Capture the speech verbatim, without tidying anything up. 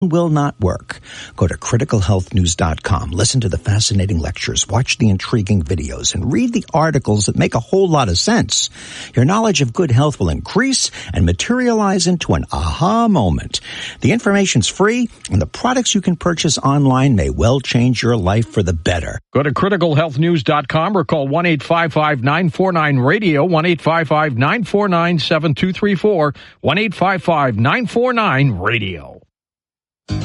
will not work. Go to critical health news dot com, listen to the fascinating lectures, watch the intriguing videos, and read the articles that make a whole lot of sense. Your knowledge of good health will increase and materialize into an aha moment. The information's free, and the products you can purchase online may well change your life for the better. Go to critical health news dot com or call one eight five five nine four nine radio, one eight five five nine four nine seven two three four, one eight five five nine four nine radio.